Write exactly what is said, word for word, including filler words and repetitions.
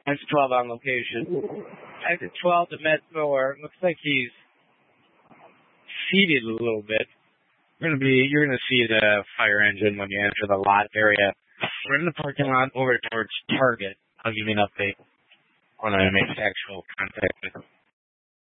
Exit twelve on location. Exit twelve to Med four. Looks like he's seated a little bit. We're gonna be. You're gonna see the fire engine when you enter the lot area. We're in the parking lot over towards Target. I'll give you an update when I make actual contact with him.